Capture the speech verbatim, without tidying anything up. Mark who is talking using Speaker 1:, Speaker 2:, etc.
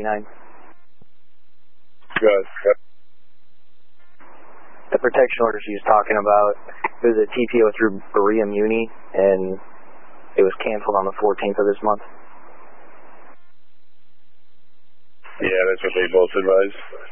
Speaker 1: eighty-nine.
Speaker 2: Good.
Speaker 1: The protection order she was talking about, it was a T P O through Berea Muni, and it was canceled on the fourteenth of this month.
Speaker 2: Yeah, that's what they both advised.